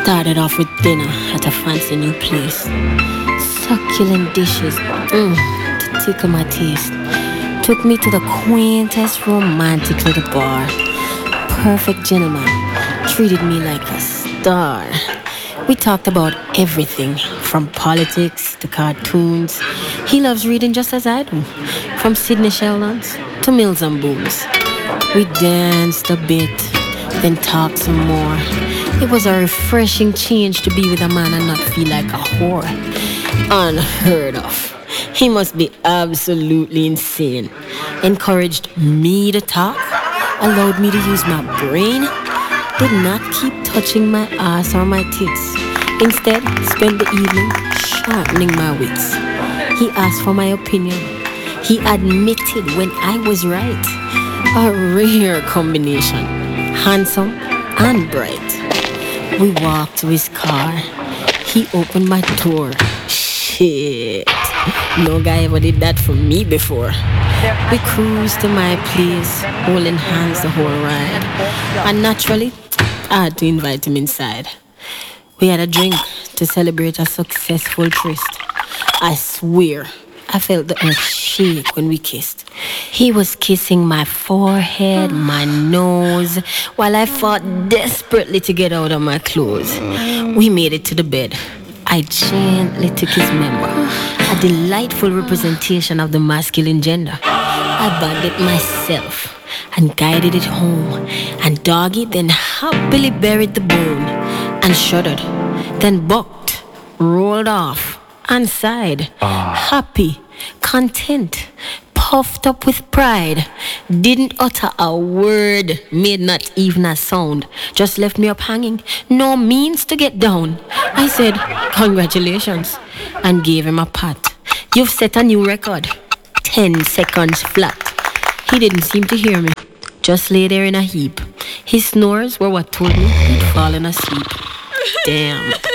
Started off with dinner at a fancy new place. Succulent dishes, to tickle my taste. Took me to the quaintest romantic little bar. Perfect gentleman, treated me like a star. We talked about everything, from politics to cartoons. He loves reading just as I do, from Sidney Sheldon's to Mills and Booms. We danced a bit, then talked some more. It was a refreshing change to be with a man and not feel like a whore. Unheard of. He must be absolutely insane. Encouraged me to talk, allowed me to use my brain, did not keep touching my ass or my tits. Instead, spent the evening sharpening my wits. He asked for my opinion. He admitted when I was right. A rare combination. Handsome and bright. We walked to his car. He opened my door. Shit. No guy ever did that for me before. We cruised to my place, holding hands the whole ride. And naturally, I had to invite him inside. We had a drink to celebrate a successful tryst. I swear, I felt the earth shake when we kissed. He was kissing my forehead, my nose, while I fought desperately to get out of my clothes. We made it to the bed. I gently took his member, a delightful representation of the masculine gender. I bagged it myself and guided it home, and doggy then happily buried the bone and shuddered, then bucked, rolled off, and sighed, happy, content, puffed up with pride, didn't utter a word, made not even a sound, just left me up hanging, no means to get down. I said, congratulations, and gave him a pat. You've set a new record, 10 seconds flat. He didn't seem to hear me, just lay there in a heap. His snores were what told me he'd fallen asleep. Damn.